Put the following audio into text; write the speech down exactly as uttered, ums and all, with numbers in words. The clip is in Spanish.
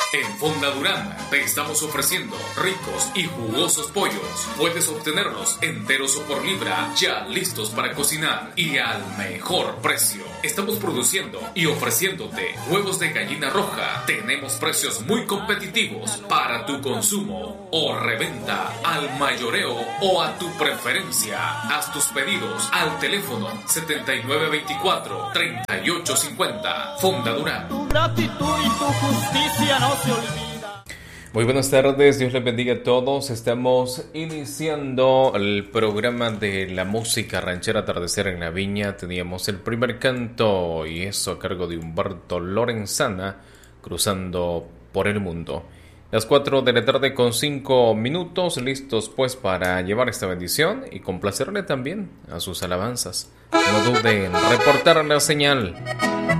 En Fonda Durán te estamos ofreciendo ricos y jugosos pollos. Puedes obtenerlos enteros o por libra, ya listos para cocinar y al mejor precio. Estamos produciendo y ofreciéndote huevos de gallina roja. Tenemos precios muy competitivos para tu consumo o reventa al mayoreo o a tu preferencia. Haz tus pedidos al teléfono setenta y nueve veinticuatro, treinta y ocho cincuenta. Fonda Durán. Tu gratitud y tu justicia no se olvida. Muy buenas tardes, Dios les bendiga a todos. Estamos iniciando el programa de la música ranchera Atardecer en la Viña. Teníamos el primer canto y eso a cargo de Humberto Lorenzana, Cruzando por el Mundo. Las cuatro de la tarde con cinco minutos, listos pues para llevar esta bendición y complacerle también a sus alabanzas. No dude en reportar la señal.